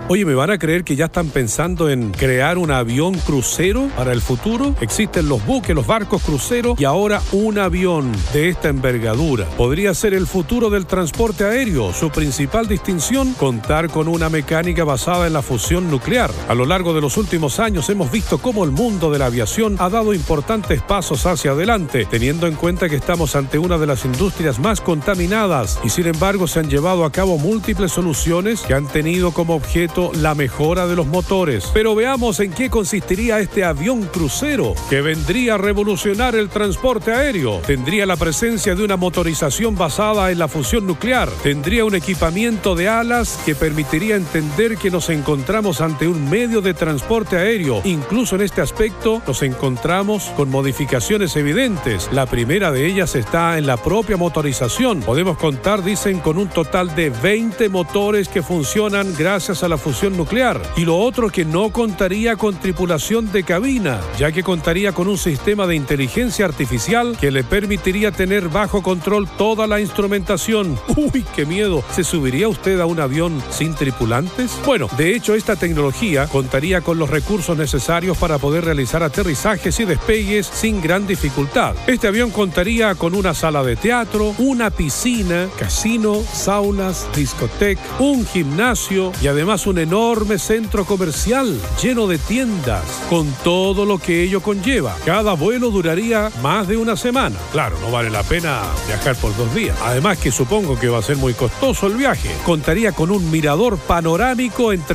Oye, ¿me van a creer que ya están pensando en crear un avión crucero para el futuro? Existen los buques, los barcos cruceros y ahora un avión de esta envergadura. Podría ser el futuro del transporte aéreo. Su principal distinción, contar con una mecánica basada en la fusión nuclear. A lo largo de los últimos años hemos visto cómo el mundo de la aviación ha dado importantes pasos hacia adelante, teniendo en cuenta que estamos ante una de las industrias más contaminadas y sin embargo se han llevado a cabo múltiples soluciones que han tenido como objeto la mejora de los motores. Pero veamos en qué consistiría este avión crucero que vendría a revolucionar el transporte aéreo. Tendría la presencia de una motorización basada en la fusión nuclear. Tendría un equipamiento de alas que permitiría entender que nos encontramos ante un medio de transporte aéreo. Incluso en este aspecto nos encontramos con modificaciones evidentes. La primera de ellas está en la propia motorización. Podemos contar, dicen, con un total de 20 motores que funcionan gracias a la fusión nuclear. Y lo otro, que no contaría con tripulación de cabina, ya que contaría con un sistema de inteligencia artificial que le permitiría tener bajo control toda la instrumentación. ¡Uy, qué miedo! ¿Se subiría usted a un avión sin tripulantes? Bueno, de hecho, esta tecnología contaría con los recursos necesarios para poder realizar aterrizajes y despegues sin gran dificultad. Este avión contaría con una sala de teatro, una piscina, casino, saunas, discoteca, un gimnasio y además un enorme centro comercial lleno de tiendas, con todo lo que ello conlleva. Cada vuelo duraría más de una semana. Claro, no vale la pena viajar por 2 días. Además que supongo que va a ser muy costoso el viaje. Contaría con un mirador panorámico en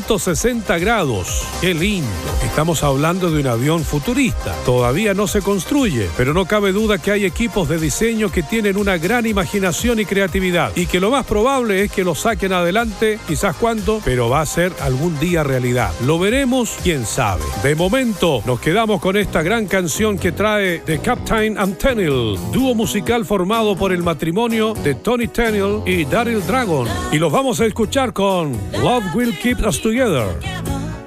360 grados. ¡Qué lindo! Estamos hablando de un avión futurista. Todavía no se construye, pero no cabe duda que hay equipos de diseño que tienen una gran imaginación y creatividad y que lo más probable es que lo saquen adelante, quizás cuándo, pero va a ser algún día realidad. Lo veremos, quién sabe. De momento, nos quedamos con esta gran canción que trae The Captain and Tennille, dúo musical formado por el matrimonio de Tony Tennille y Daryl Dragon. Y los vamos a escuchar con Love Will Keep Us Together.